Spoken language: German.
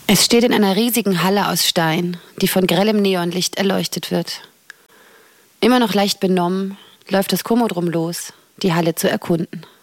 Es steht in einer riesigen Halle aus Stein, die von grellem Neonlicht erleuchtet wird. Immer noch leicht benommen läuft das Kommodrum los, die Halle zu erkunden.